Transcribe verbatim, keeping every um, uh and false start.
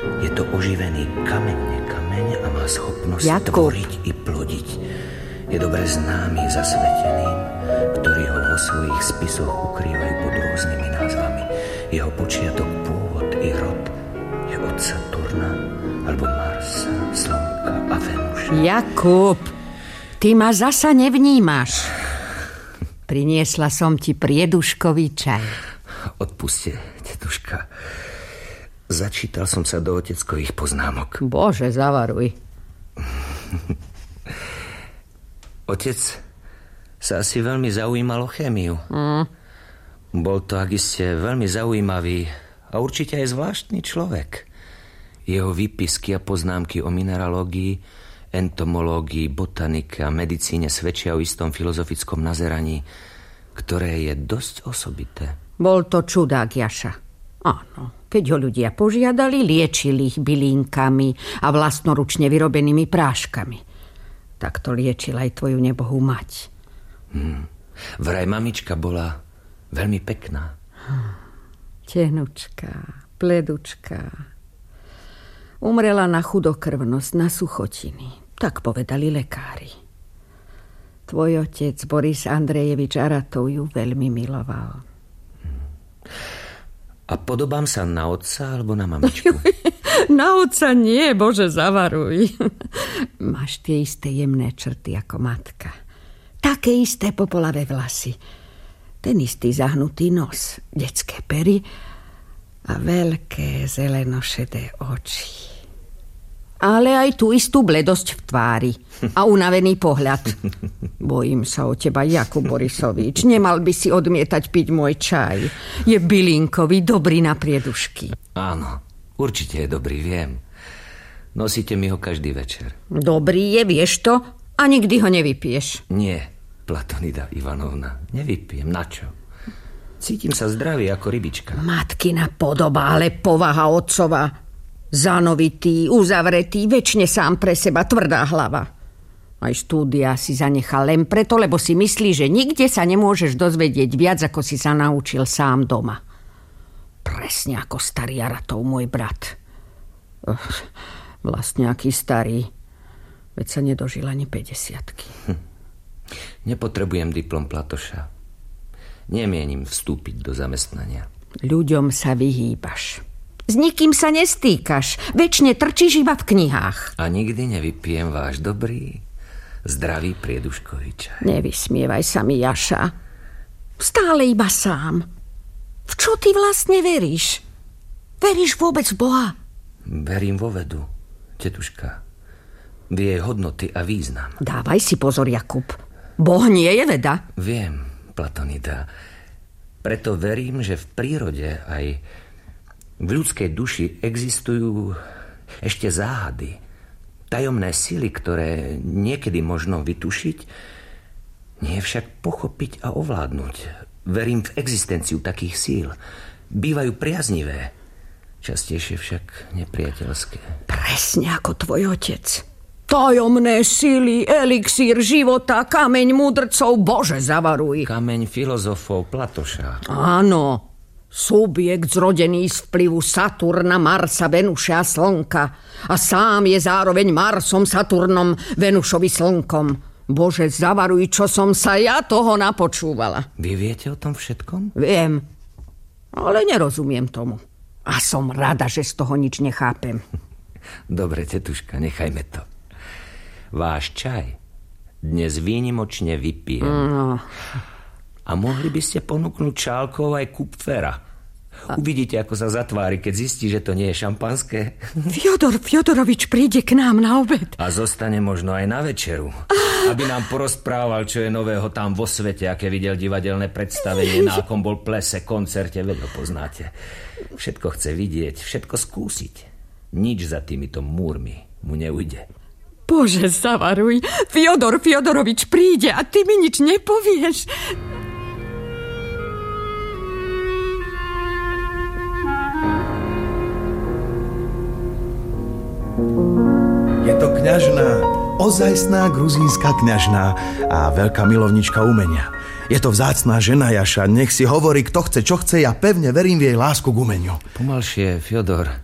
Je to oživený kameň, kameň a má schopnosť Jakub. tvoriť i plodiť. Je dobre známy zasveteným, ktorí ho vo svojich spisoch ukrývajú pod rôznymi názvami. Jeho počiatok, pôvod i rod je od Saturna alebo Marsa, Slnka a Venuša. Jakub, ty ma zasa nevnímaš. Priniesla som ti prieduškový čaj. Odpuste, tetuška. Začítal som sa do oteckových poznámok. Bože, zavaruj. Otec sa asi veľmi zaujímal o chémiu. Mm. Bol to, ak iste, veľmi zaujímavý a určite aj zvláštny človek. Jeho výpisky a poznámky o mineralógii, entomológii, botanike a medicíne svedčia o istom filozofickom nazeraní, ktoré je dosť osobité. Bol to čudák, Jaša. Áno, keď ho ľudia požiadali, liečili ich bylinkami a vlastnoručne vyrobenými práškami. Tak to liečil aj tvoju nebohú mať. Hmm. Vraj mamička bola veľmi pekná. Tenučka, pledučka. Umrela na chudokrvnosť, na suchotiny. Tak povedali lekári. Tvoj otec, Boris Andrejevič Aratov, ju veľmi miloval. A podobám sa na otca alebo na mamičku? Na otca nie, Bože, zavaruj. Máš tie isté jemné črty ako matka. Také isté popolavé vlasy. Ten istý zahnutý nos, detské pery a veľké zelenošedé oči. Ale aj tú istú bledosť v tvári a unavený pohľad. Bojím sa o teba, Jakub Borisovič. Nemal by si odmietať piť môj čaj. Je bylinkový, dobrý na priedušky. Áno, určite je dobrý, viem. Nosíte mi ho každý večer. Dobrý je, vieš to? A nikdy ho nevypiješ. Nie, Platonida Ivanovna, nevypijem. Na čo? Cítim sa zdravý ako rybička. Matkina podoba, ale povaha otcova. Zanovitý, uzavretý, večne sám pre seba, tvrdá hlava. Aj štúdia si zanechal len preto, lebo si myslí, že nikde sa nemôžeš dozvedieť viac, ako si sa naučil sám doma. Presne ako starý Aratov, môj brat. Vlastne aký starý. Veď sa nedožil ani päťdesiatky. Hm. Nepotrebujem diplom Platoša. Nemienim vstúpiť do zamestnania. Ľuďom sa vyhýbaš. S nikým sa nestýkaš. Večne trčíš iba v knihách. A nikdy nevypijem váš dobrý, zdravý prieduškový čaj. Nevysmievaj sa mi, Jaša. Stále iba sám. V čo ty vlastne veríš? Veríš vôbec v Boha? Verím vo vedu, tetuška. V jej hodnoty a význam. Dávaj si pozor, Jakub. Boh nie je veda. Viem, Platonida. Preto verím, že v prírode aj v ľudskej duši existujú ešte záhady, tajomné sily, ktoré niekedy možno vytušiť, nie však pochopiť a ovládnuť. Verím v existenciu takých síl. Bývajú priaznivé, častejšie však nepriateľské. Presne ako tvoj otec. Tajomné sily, elixír života, kameň múdrcov, Bože, zavaruj. Kameň filozofov Platoša. Áno. Subjekt zrodený z vplyvu Saturna, Marsa, Venuše a Slnka. A sám je zároveň Marsom, Saturnom, Venušovi Slnkom. Bože, zavaruj, čo som sa ja toho napočúvala. Vy viete o tom všetkom? Viem, ale nerozumiem tomu. A som rada, že z toho nič nechápem. Dobre, tetuška, nechajme to. Váš čaj dnes výnimočne vypijem. No. A mohli by ste ponúknuť čálkov aj kupfera. Uvidíte, ako sa zatvári, keď zistí, že to nie je šampanské. Fjodor Fjodorovič príde k nám na obed. A zostane možno aj na večeru. Aby nám porozprával, čo je nového tam vo svete, aké videl divadelné predstavenie, na akom bol plese, koncerte, veď ho poznáte. Všetko chce vidieť, všetko skúsiť. Nič za týmito múrmi mu neujde. Bože, zavaruj. Fjodor Fjodorovič príde a ty mi nič nepovieš. Je to kňažná, ozajstná gruzínska kňažná a veľká milovnička umenia. Je to vzácna žena, Jaša. Nech si hovorí, kto chce, čo chce. Ja pevne verím v jej lásku k umeniu. Pomalšie, Fjodor.